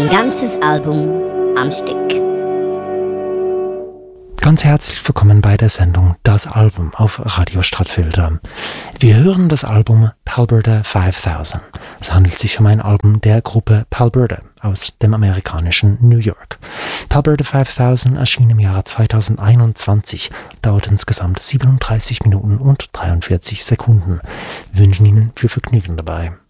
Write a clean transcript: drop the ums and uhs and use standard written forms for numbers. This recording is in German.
Ein ganzes Album am Stück. Ganz herzlich willkommen bei der Sendung Das Album auf Radio Stadtfilter. Wir hören das Album Palbirda 5000. Es handelt sich um ein Album der Gruppe Palbirda aus dem amerikanischen New York. Palbirda 5000 erschien im Jahre 2021, dauert insgesamt 37 Minuten und 43 Sekunden. Wir wünschen Ihnen viel Vergnügen dabei.